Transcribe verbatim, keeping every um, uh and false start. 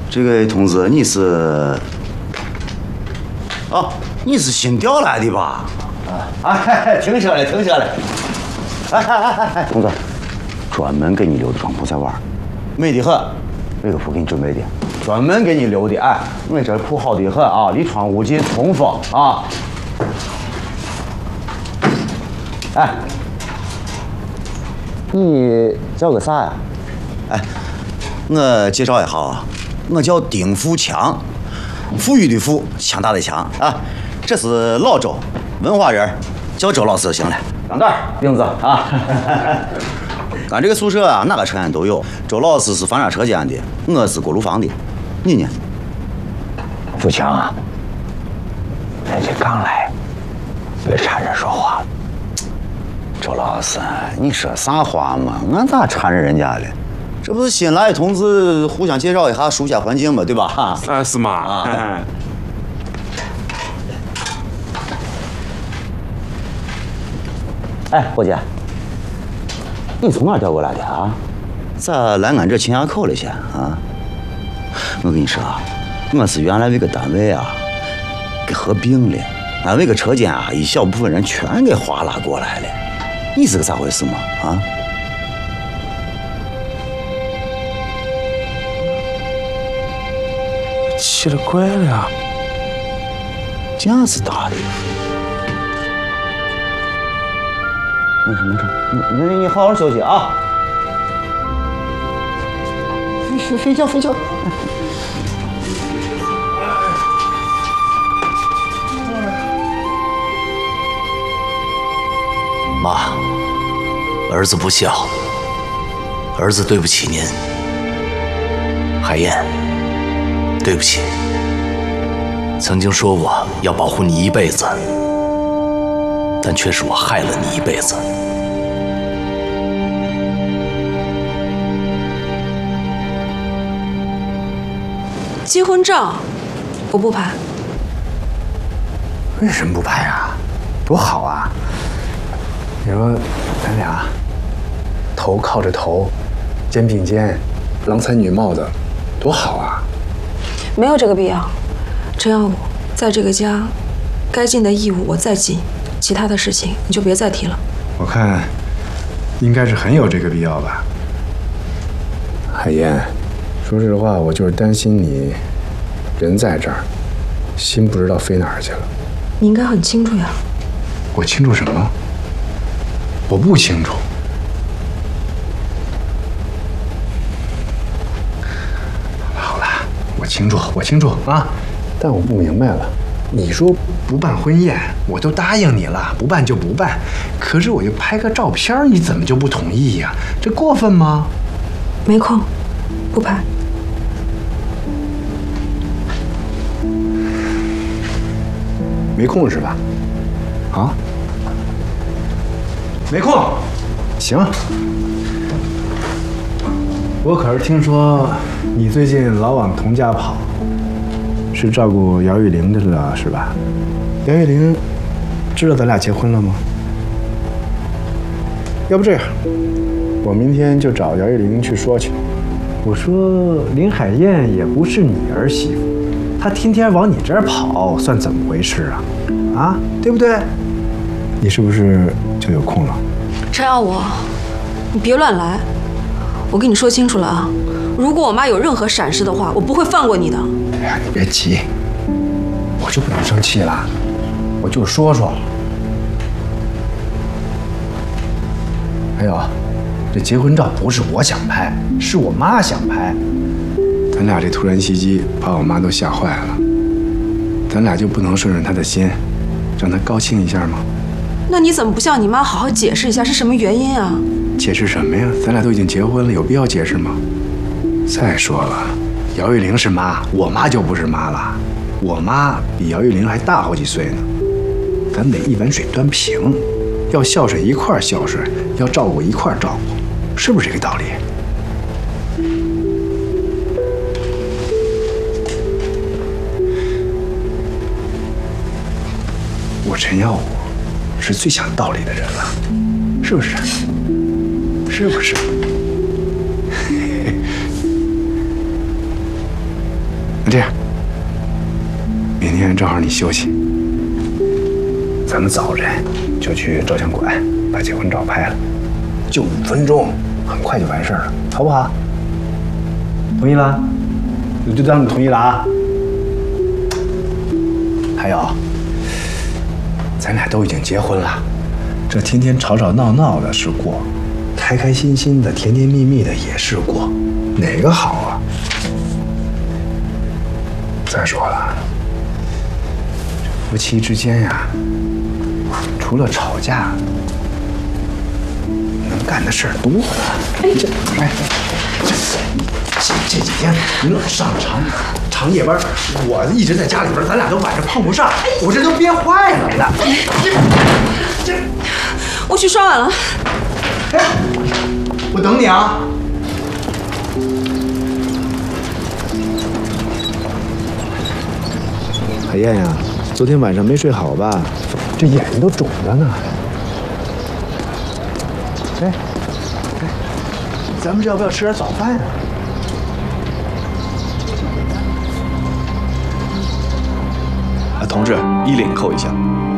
这个同志，你是？哦，你是新调来的吧？啊，啊，停车了，停车了。哎哎哎哎，同志，专门给你留的床铺在玩，美得很。这个铺给你准备的，专门给你留的。哎，我这铺好的很啊，离窗户近，通风啊。哎，你叫个啥呀？哎，我介绍一下啊，我叫丁富强，富裕的富，强大的强啊。这是老周，文化人，叫周老师就行了。张蛋、钉子啊。俺这个宿舍啊，哪个车间都有。周老师是房产车间的，我是锅炉房的。你呢？ 富强啊，人家刚来，别缠着说话。 周老师，你说啥话嘛？俺咋缠着人家了？这不是新来的同志互相介绍一下，熟悉环境嘛，对吧？ 啊，是吗？ 啊。哎，伙计，你从哪儿调过来的啊？咋来俺这秦崖口了去啊？我跟你说啊，我是原来那个单位啊，给合并了，俺那个车间啊，一小部分人全给划拉过来了。你是个咋回事嘛？啊？ 奇了怪了， 这样是大的。没事没事，你你你好好休息啊。睡睡觉睡觉。 妈，儿子不孝，儿子对不起您。海燕，对不起，曾经说过要保护你一辈子，但却是我害了你一辈子。 结婚照，我不拍。 为什么不拍啊？多好啊！你说咱俩头靠着头，肩并肩，郎才女貌的，多好啊！ 没有这个必要。陈耀武，在这个家，该尽的义务我再尽，其他的事情你就别再提了。 我看应该是很有这个必要吧。海燕，说实话，我就是担心你人在这儿，心不知道飞哪儿去了。 你应该很清楚呀。 我清楚什么？我不清楚。好了，我清楚，我清楚啊。但我不明白了，你说不办婚宴，我都答应你了，不办就不办。可是我就拍个照片，你怎么就不同意呀？这过分吗？ 没空，不拍。 没空是吧？啊？没空。行。我可是听说你最近老往童家跑，是照顾姚玉玲的了，是吧？姚玉玲知道咱俩结婚了吗？要不这样，我明天就找姚玉玲去说去。我说林海燕也不是你儿媳妇，她天天往你这儿跑，算怎么回事啊？啊，对不对？你是不是就有空了？ 陈耀武，你别乱来，我跟你说清楚了啊！如果我妈有任何闪失的话，我不会放过你的。 哎呀，你别急，我就不能生气了，我就说说。还有，这结婚照不是我想拍，是我妈想拍。咱俩这突然袭击，把我妈都吓坏了。咱俩就不能顺顺她的心，让她高兴一下吗？ 那你怎么不向你妈好好解释一下是什么原因啊？ 解释什么呀？咱俩都已经结婚了，有必要解释吗？再说了，姚玉玲是妈，我妈就不是妈了。我妈比姚玉玲还大好几岁呢。咱得一碗水端平，要孝顺一块儿孝顺，要照顾一块儿照顾，是不是这个道理？我陈耀武是最讲道理的人了，是不是？是不是？ 那这样，明天正好你休息，咱们早晨就去照相馆把结婚照拍了，就五分钟，很快就完事儿了，好不好？同意了？就当你同意了啊。还有，咱俩都已经结婚了，这天天吵吵闹闹的是过，开开心心的、甜甜蜜蜜的也是过，哪个好啊？再说了，夫妻之间呀，除了吵架，能干的事儿多了。这，哎，这这这几天你老上长长夜班，我一直在家里边，咱俩都晚上碰不上，我这都憋坏了呢。这这， 我去刷碗了。 哎，我等你啊。海燕呀，昨天晚上没睡好吧？这眼睛都肿着呢。哎，哎，咱们这要不要吃点早饭啊？ 啊，同志，衣领扣一下。